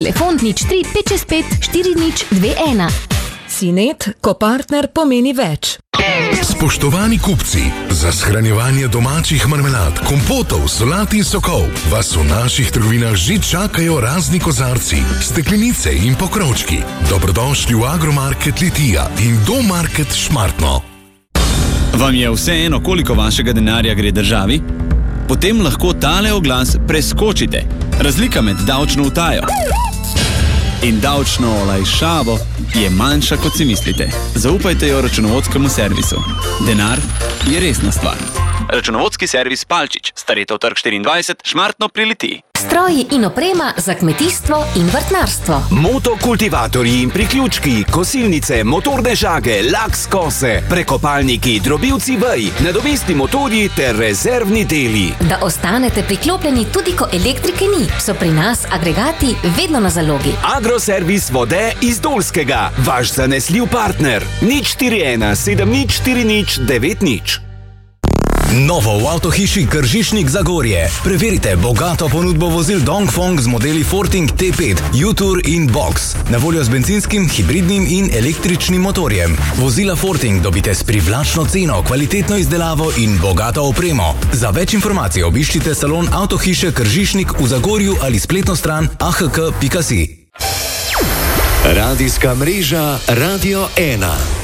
Telefon 03 565 4021. Sinet, ko partner pomeni več. Spoštovani kupci, za shranjevanje domačih marmelad, kompotov, solat in sokov vas v naših trgovinah že čakajo razni kozarci, steklenice in pokrovčki. Dobrodošli v Agromarket Litija in Domarket Šmartno. Vam je vseeno, koliko vašega denarja gre državi? Potem lahko tale oglas preskočite. Razlika med davčno utajo in davčno olajšavo je manjša, kot si mislite. Zaupajte jo računovodskemu servisu. Denar je resna stvar. Računovodski servis Palčič, Staretov trg 24, Šmartno pri Litiji. Stroji in oprema za kmetijstvo in vrtnarstvo. Motokultivatorji in priključki, kosilnice, motorne žage, laks kose, prekopalniki, drobilci vej, nadomestni motorji ter rezervni deli. Da ostanete priklopljeni tudi, ko elektrike ni, so pri nas agregati vedno na zalogi. Agroservis Vode iz Dolskega, vaš zanesljiv partner. 041 7040 90. Novo v avtohiši Kržišnik Zagorje. Preverite bogato ponudbo vozil Dongfeng z modeli Forting T5, U-Tour in Box. Na voljo z benzinskim, hibridnim in električnim motorjem. Vozila Forting dobite s privlačno ceno, kvalitetno izdelavo in bogato opremo. Za več informacij obiščite salon avtohiše Kržišnik v Zagorju ali spletno stran ahk.si. Radijska mreža Radio 1.